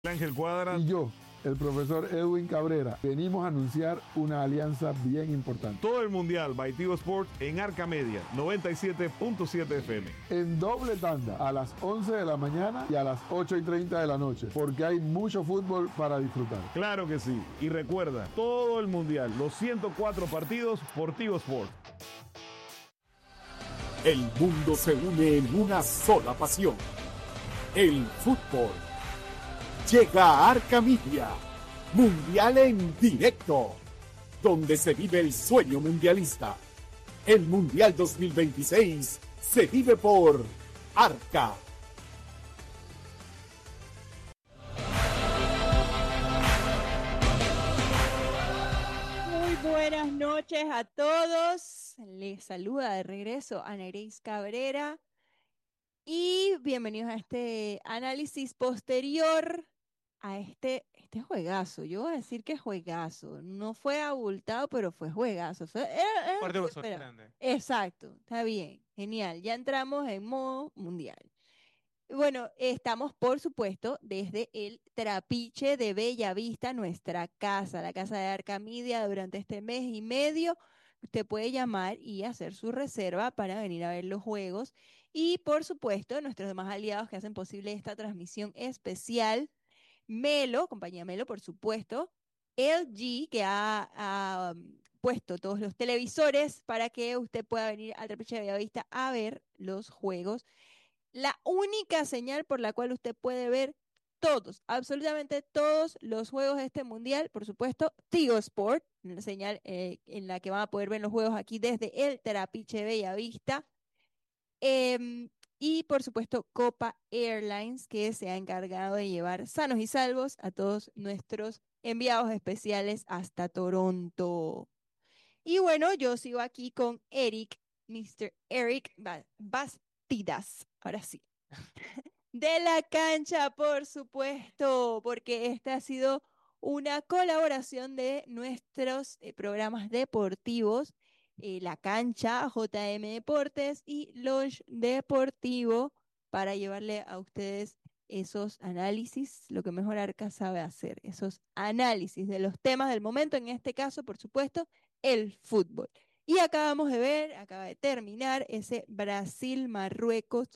Ángel Cuadra. Y yo, el profesor Edwin Cabrera, venimos a anunciar una alianza bien importante. Todo el Mundial by Tigo Sports en Arca Media, 97.7 FM. En doble tanda, a las 11 de la mañana y a las 8:30 de la noche, porque hay mucho fútbol para disfrutar. Claro que sí. Y recuerda, todo el Mundial, los 104 partidos por Tigo Sports. El mundo se une en una sola pasión, el fútbol. Llega a Arca Media, Mundial en directo, donde se vive el sueño mundialista. El Mundial 2026 se vive por Arca. Muy buenas noches a todos. Les saluda de regreso Ana Grace Cabrera y bienvenidos a este análisis posterior a este juegazo. Yo voy a decir que juegazo. No fue abultado, pero fue juegazo. Partido que sorprende. Exacto, está bien, genial. Ya entramos en modo mundial. Bueno, estamos, por supuesto, desde el Trapiche de Bella Vista, nuestra casa, la casa de Arca Media, durante este mes y medio. Usted puede llamar y hacer su reserva para venir a ver los juegos. Y, por supuesto, nuestros demás aliados que hacen posible esta transmisión especial. Melo, compañía Melo, por supuesto. LG, que ha puesto todos los televisores para que usted pueda venir al Trapiche de Bella Vista a ver los juegos. La única señal por la cual usted puede ver todos, absolutamente todos los juegos de este mundial, por supuesto, Tigo Sport, la señal en la que van a poder ver los juegos aquí desde el Trapiche Bellavista. Y por supuesto, Copa Airlines, que se ha encargado de llevar sanos y salvos a todos nuestros enviados especiales hasta Toronto. Y bueno, yo sigo aquí con Eric, Mr. Eric Bastidas. Ahora sí. De la cancha, por supuesto, porque esta ha sido una colaboración de nuestros programas deportivos, La Cancha, JM Deportes y Lodge Deportivo, para llevarle a ustedes esos análisis, lo que mejor Arca sabe hacer, esos análisis de los temas del momento, en este caso, por supuesto, el fútbol. Y acabamos de ver, acaba de terminar ese Brasil-Marruecos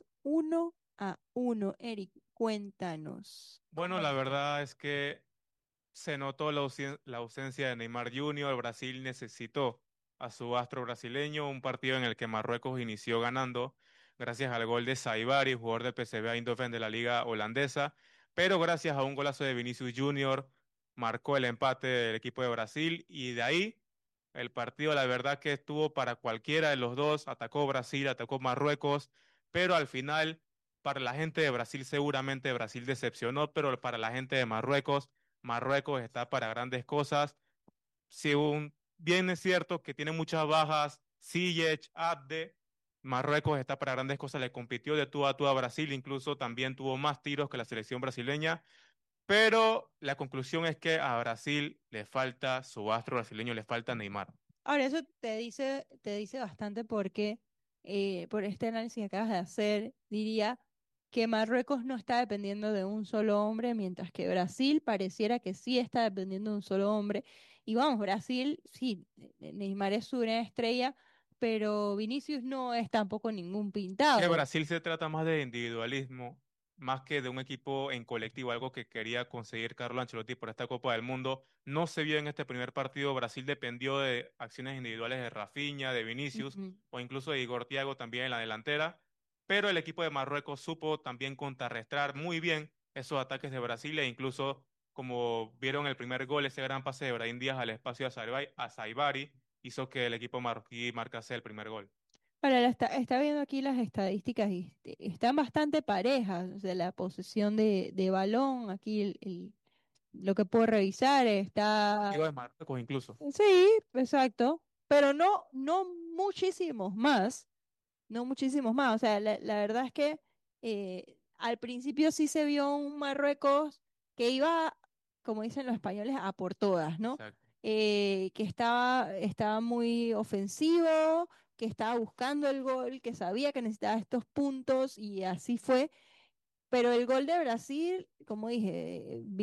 1-1. Eric, cuéntanos. Bueno, la verdad es que se notó la ausencia de Neymar Jr. Brasil necesitó a su astro brasileño, un partido en el que Marruecos inició ganando gracias al gol de Saibari, jugador del PSV Eindhoven de la liga holandesa, pero gracias a un golazo de Vinicius Jr. marcó el empate del equipo de Brasil y de ahí el partido, la verdad que estuvo para cualquiera de los dos, atacó Brasil, atacó Marruecos, pero al final para la gente de Brasil seguramente Brasil decepcionó, pero para la gente de Marruecos, Marruecos está para grandes cosas. Según bien es cierto que tiene muchas bajas, Ziyech, Abde, Marruecos está para grandes cosas, le compitió de tú a Brasil, incluso también tuvo más tiros que la selección brasileña, pero la conclusión es que a Brasil le falta su astro brasileño, le falta Neymar. Ahora, eso te dice bastante porque por este análisis que acabas de hacer, diría que Marruecos no está dependiendo de un solo hombre, mientras que Brasil pareciera que sí está dependiendo de un solo hombre. Y vamos, Brasil, sí, Neymar es su gran estrella, pero Vinicius no es tampoco ningún Que pintado. Brasil se trata más de individualismo, más que de un equipo en colectivo, algo que quería conseguir Carlo Ancelotti por esta Copa del Mundo. No se vio en este primer partido, Brasil dependió de acciones individuales de Rafinha, de Vinicius Ujú. o incluso de Igor Thiago también en la delantera, pero el equipo de Marruecos supo también contrarrestar muy bien esos ataques de Brasil e incluso, como vieron el primer gol, ese gran pase de Brahim Díaz al espacio a Saibari, hizo que el equipo marroquí marcase el primer gol. Ahora, está viendo aquí las estadísticas y están bastante parejas, o sea, la posesión de balón, aquí lo que puedo revisar está. Digo de Marruecos incluso. Sí, exacto, pero no muchísimos más, no muchísimos más. O sea, la verdad es que al principio sí se vio un Marruecos que iba, como dicen los españoles, a por todas, ¿no? Exacto. Que estaba muy ofensivo, que estaba buscando el gol, que sabía que necesitaba estos puntos y así fue. Pero el gol de Brasil, como dije,